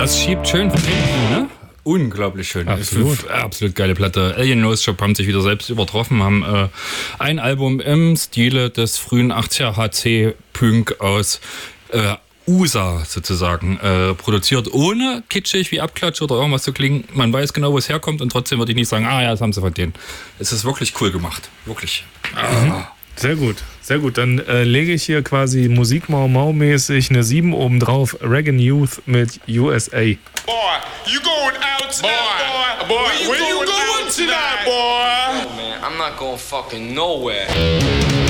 Das schiebt schön von hinten, ne? Unglaublich schön. Absolut. Absolut geile Platte. Alien Nose Job haben sich wieder selbst übertroffen, haben ein Album im Stile des frühen 80er HC-Punk aus USA sozusagen produziert, ohne kitschig wie Abklatsch oder irgendwas zu klingen. Man weiß genau, wo es herkommt und trotzdem würde ich nicht sagen, ja, das haben sie von denen. Es ist wirklich cool gemacht. Wirklich. Sehr gut, sehr gut. Dann lege ich hier quasi Musik-Mau-Mau-mäßig eine 7 oben drauf. Reggae Youth mit USA. Boy, you going out tonight, boy? Where you going tonight, boy? Man, I'm not going fucking nowhere.